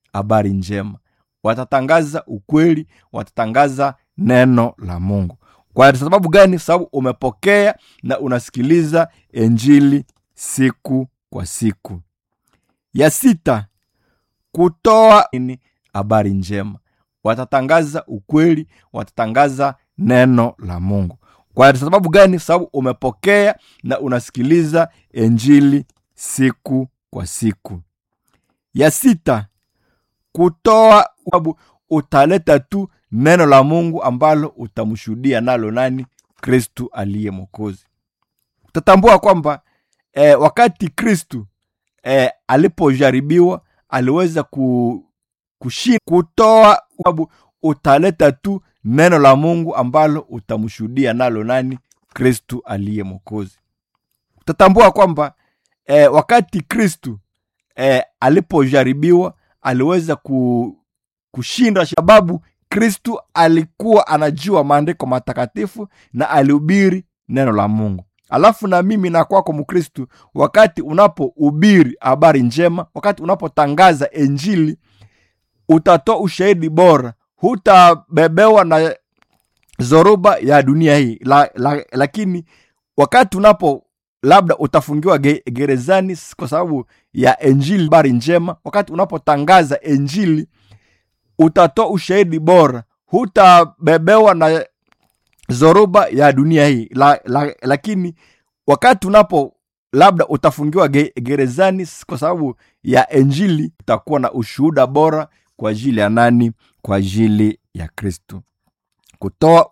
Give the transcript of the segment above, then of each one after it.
habari njema. Watatangaza ukweli, watatangaza neno la Mungu. Kwa sababu gani? Sababu umepokea na unasikiliza injili siku kwa siku. Ya 6, kutoa habari njema. Watatangaza ukweli, watatangaza neno la Mungu. Kwa sababu gani? Sababu umepokea na unasikiliza injili siku kwa siku. Ya 6, kutoa, sababu utaleta tu neno la Mungu ambalo utamshuhudia nalo nani? Kristu aliye Mwokozi. Utatambua kwamba wakati Kristu alipojaribiwa aliweza kushinda. Kutoa, sababu utaleta tu neno la Mungu ambalo utamshuhudia nalo nani? Kristu aliye Mwokozi. Utatambua kwamba wakati Kristu alipojaribiwa aliweza kushinda, sababu Kristu alikuwa anajua maandiko matakatifu na alihubiri neno la Mungu. Alafu na mimi na kwako Mkristu, wakati unapohubiri habari njema, wakati unapotangaza injili, utatoa ushahidi bora. Hutabebewa na zoruba ya dunia hii. Lakini wakati labda utafungiwa gerezani kwa sababu ya injili, habari njema, wakati unapotangaza injili, utatoa ushahidi bora. Hutabebewa na zoruba ya dunia hii. Lakini wakati labda utafungiwa gerezani kwa sababu ya injili, utakuwa na ushuhuda bora kwa ajili ya nani? Kwa ajili ya Kristo. Kutoa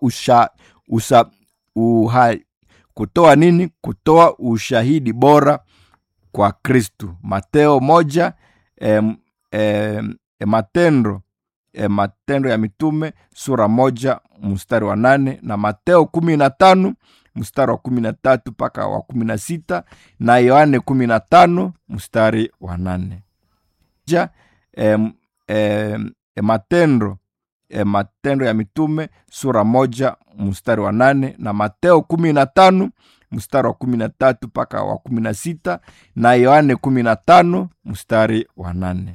kutoa ushahidi bora kwa Kristo. Mateo 1, Matendo ya Mitume sura 1 mstari wa 8, na Mateo 15 mstari wa 13 mpaka wa 16, na Yohane 15 mstari wa 8. Matendo ya Mitume sura 1 mstari wa 8, na Mateo 15 mstari wa 13 mpaka wa 16, na Yohane 15 mstari wa 8.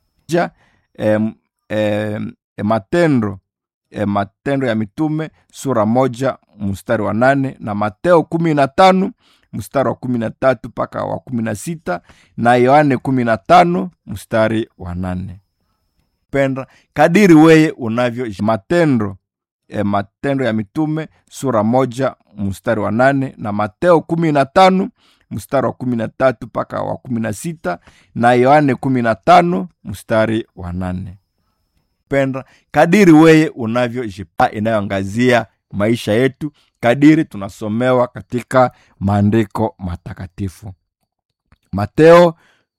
Matendo ya Mitume sura 1 mstari wa 8, na Mateo 15 mstari wa 13 mpaka wa 16, na Yohane 15 mstari wa 8. Penda kadiri wewe unavyo. Matendo ya Mitume sura 1 mstari wa 8, na Mateo 15 mstari wa 13 mpaka wa 16, na Yohane 15 mstari wa 8. Penda kadiri wewe unavyo inayoangazia maisha yetu, kadiri tunasomewa katika maandiko matakatifu. Mateo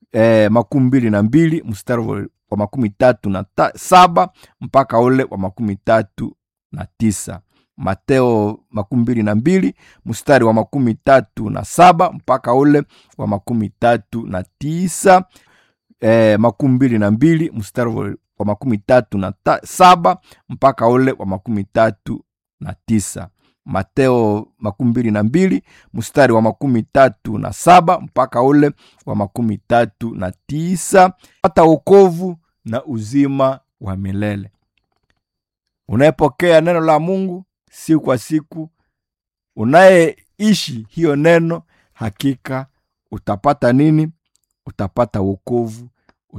22 mstari wa 37 mpaka ule wa 39. Mateo 22 mstari wa 37 mpaka ule wa 39. 22 mstari wa 37 mpaka ule wa 39. Mateo 22 mstari wa 37 mpaka ule wa 39. Pata wokovu na uzima wa milele. Unayepokea neno la Mungu siku kwa siku, unayeishi hiyo neno, hakika utapata nini? Utapata wokovu,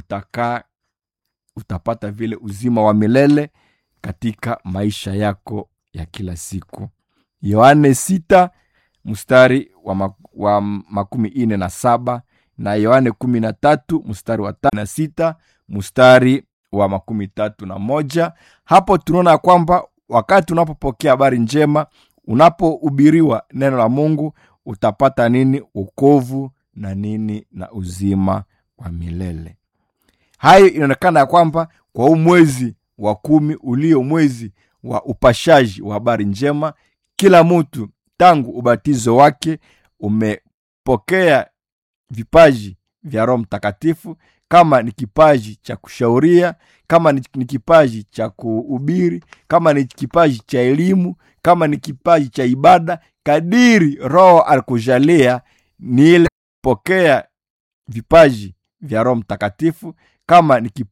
utapata vile uzima wa milele katika maisha yako ya kila siku. Yohane 6 mstari wa 47, na Yohane 13 mstari wa 6 mstari wa 31. Hapo tunaona kwamba wakati unapopokea habari njema, unapohubiriwa neno la Mungu, utapata nini? Wokovu na nini? Na uzima wa milele. Hayo inaonekana kwamba kwa huu mwezi wa 10 ulio mwezi wa upashaji wa habari njema, kila mtu tangu ubatizo wake umepokea vipaji vya Roho Mtakatifu. Kama ni kipaji cha kushauria, kama ni kipaji cha kuhubiri, kama ni kipaji cha elimu, kama ni kipaji cha ibada, kadiri Roho alikujalia ni ile pokea vipaji vya Roho Mtakatifu. Kama ni